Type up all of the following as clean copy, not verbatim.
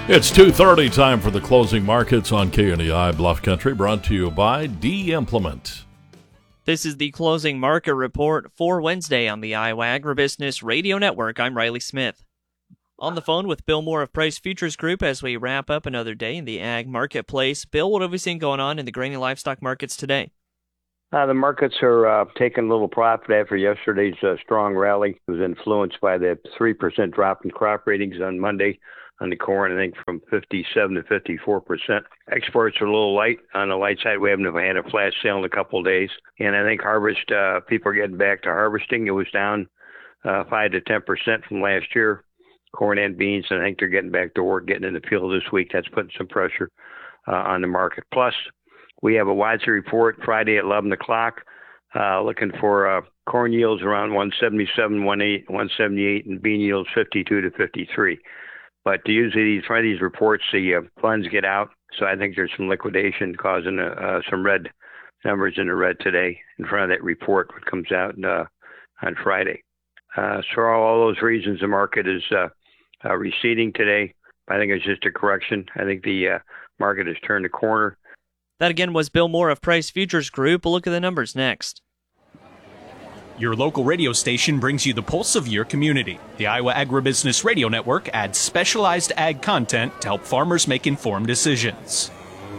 It's 2:30, time for the closing markets on KNEI Bluff Country, brought to you by D-Implement. This is the closing market report for Wednesday on the Iowa Agribusiness Radio Network. I'm Riley Smith. On the phone with Bill Moore of Price Futures Group as we wrap up another day in the ag marketplace. Bill, what have we seen going on in the grain and livestock markets today? The markets are taking a little profit after yesterday's strong rally. It was influenced by the 3% drop in crop ratings on Monday on the corn, I think from 57 to 54%. Exports are a little light. On the light side, we haven't had a flash sale in a couple of days. And I think harvest, people are getting back to harvesting. It was down 5 to 10% from last year. Corn and beans, and I think they're getting back to work, getting in the field this week. That's putting some pressure on the market. Plus, we have a WASDE report Friday at 11 o'clock, looking for corn yields around 177, 178, and bean yields 52 to 53. But usually these reports, the funds get out, so I think there's some liquidation causing some red numbers in the red today in front of that report that comes out on Friday. So for all those reasons, the market is receding today. I think it's just a correction. I think the market has turned a corner. That again was Bill Moore of Price Futures Group. We'll look at the numbers next. Your local radio station brings you the pulse of your community. The Iowa Agribusiness Radio Network adds specialized ag content to help farmers make informed decisions.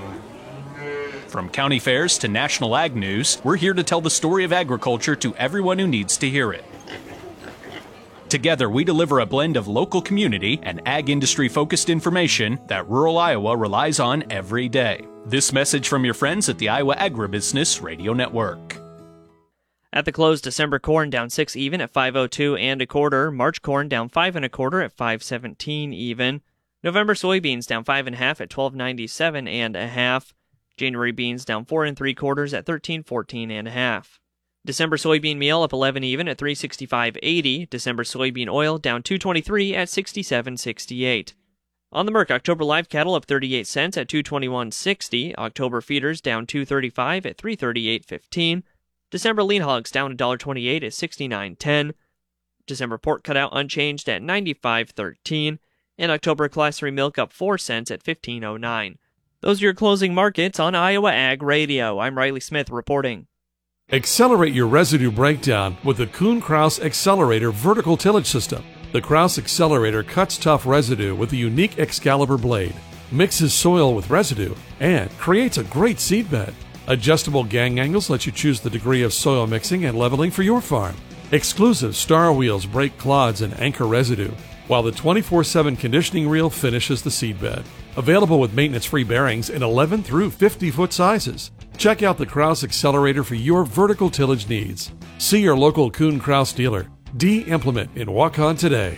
From county fairs to national ag news, we're here to tell the story of agriculture to everyone who needs to hear it. Together, we deliver a blend of local community and ag industry-focused information that rural Iowa relies on every day. This message from your friends at the Iowa Agribusiness Radio Network. At the close, December corn down 6 even at 5.02 and a quarter. March corn down 5 and a quarter at 5.17 even. November soybeans down 5 and a half at 12.97 and a half. January beans down 4 and 3/4 at 13.14 and a half. December soybean meal up 11 even at 365.80. December soybean oil down 2.23 at 67.68. On the Merck, October live cattle up 38 cents at 221.60. October feeders down 2.35 at 338.15. December lean hogs down $1.28 at 69.10. December pork cutout unchanged at 95.13. And October class 3 milk up 4 cents at 15.09. Those are your closing markets on Iowa Ag Radio. I'm Riley Smith reporting. Accelerate your residue breakdown with the Kuhn-Krause Accelerator vertical tillage system. The Krause Accelerator cuts tough residue with a unique Excalibur blade, mixes soil with residue, and creates a great seed bed. Adjustable gang angles let you choose the degree of soil mixing and leveling for your farm. Exclusive star wheels break clods and anchor residue, while the 24/7 conditioning reel finishes the seed bed. Available with maintenance-free bearings in 11 through 50-foot sizes. Check out the Krause Accelerator for your vertical tillage needs. See your local Kuhn-Krause dealer. D-Implement in Waukon today.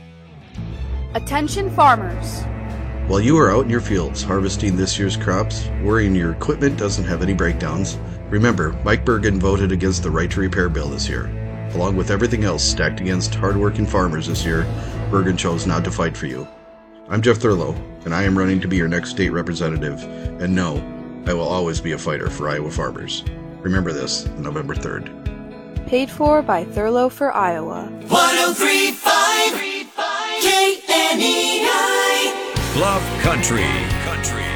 Attention farmers. While you are out in your fields harvesting this year's crops, worrying your equipment doesn't have any breakdowns, remember, Mike Bergen voted against the Right to Repair bill this year. Along with everything else stacked against hardworking farmers this year, Bergen chose not to fight for you. I'm Jeff Thurlow, and I am running to be your next state representative, and no, I will always be a fighter for Iowa farmers. Remember this, November 3rd. Paid for by Thurlow for Iowa. 103.5 KNEI Bluff Country.